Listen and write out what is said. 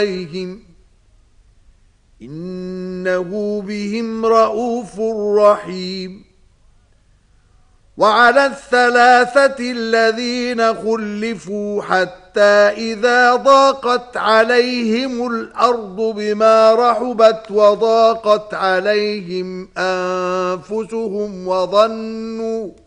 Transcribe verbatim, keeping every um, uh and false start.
عليهم إنه بهم رؤوف رحيم. وعلى الثلاثة الذين خلفوا حتى إذا ضاقت عليهم الأرض بما رحبت وضاقت عليهم أنفسهم وظنوا